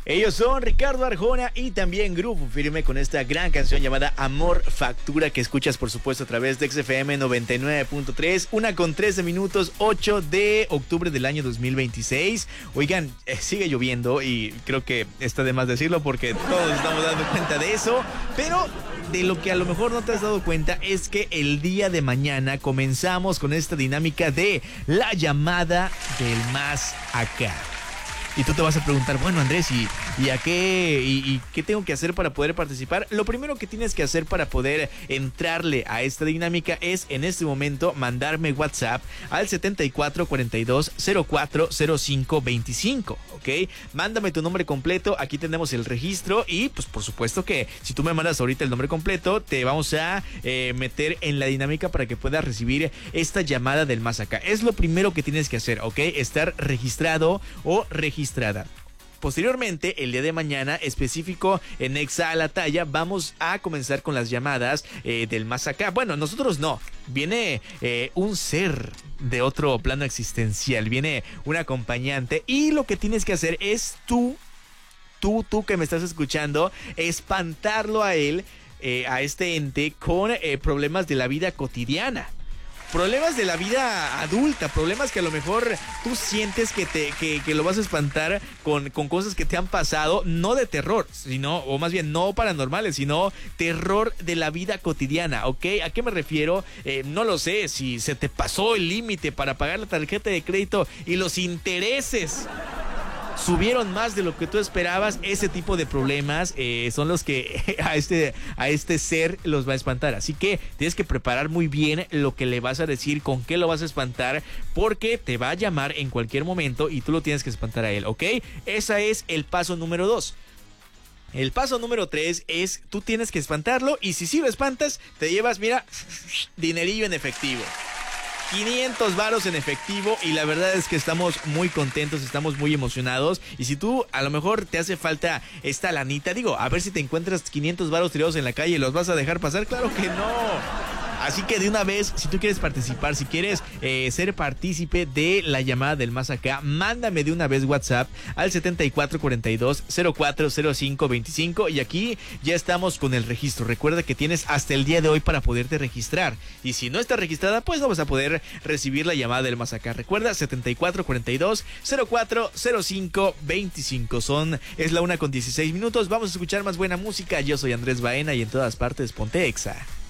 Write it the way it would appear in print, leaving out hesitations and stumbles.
Ellos son Ricardo Arjona y también Grupo Firme con esta gran canción llamada Amor Factura, que escuchas por supuesto a través de XFM 99.3, 1:13, 8 de octubre del año 2026. Oigan, sigue lloviendo y creo que está de más decirlo porque todos estamos dando cuenta de eso, pero de lo que a lo mejor no te has dado cuenta es que el día de mañana comenzamos con esta dinámica de la llamada del más acá. Y tú te vas a preguntar, bueno, Andrés, ¿y a qué? ¿Y qué tengo que hacer para poder participar? Lo primero que tienes que hacer para poder entrarle a esta dinámica es, en este momento, mandarme WhatsApp al 7442040525, ¿ok? Mándame tu nombre completo, aquí tenemos el registro y, pues, por supuesto que si tú me mandas ahorita el nombre completo, te vamos a meter en la dinámica para que puedas recibir esta llamada del más acá. Es lo primero que tienes que hacer, ¿ok? Estar registrado o registrada. Posteriormente, el día de mañana, específico en Exa a la Talla, vamos a comenzar con las llamadas del más acá. Bueno, nosotros no. Viene un ser de otro plano existencial. Viene un acompañante. Y lo que tienes que hacer es tú que me estás escuchando, espantarlo a él, a este ente, con problemas de la vida cotidiana. Problemas de la vida adulta, problemas que a lo mejor tú sientes que lo vas a espantar con cosas que te han pasado, no de terror, sino, o más bien no paranormales, sino terror de la vida cotidiana, ¿ok? ¿A qué me refiero? No lo sé, si se te pasó el límite para pagar la tarjeta de crédito y los intereses subieron más de lo que tú esperabas, ese tipo de problemas son los que a este ser los va a espantar. Así que tienes que preparar muy bien lo que le vas a decir, con qué lo vas a espantar, porque te va a llamar en cualquier momento y tú lo tienes que espantar a él, ¿ok? Ese es el paso número 2. El paso número 3 es, tú tienes que espantarlo y si sí lo espantas, te llevas, mira, dinerillo en efectivo. 500 varos en efectivo y la verdad es que estamos muy contentos, estamos muy emocionados y si tú a lo mejor te hace falta esta lanita, digo, a ver si te encuentras 500 varos tirados en la calle y los vas a dejar pasar, claro que no. Así que de una vez, si tú quieres participar, si quieres ser partícipe de la llamada del más acá, mándame de una vez WhatsApp al 7442040525 y aquí ya estamos con el registro. Recuerda que tienes hasta el día de hoy para poderte registrar y si no estás registrada, pues no vas a poder recibir la llamada del más acá. Recuerda, 7442040525. Es la 1:16. Vamos a escuchar más buena música. Yo soy Andrés Baena y en todas partes ponte Exa.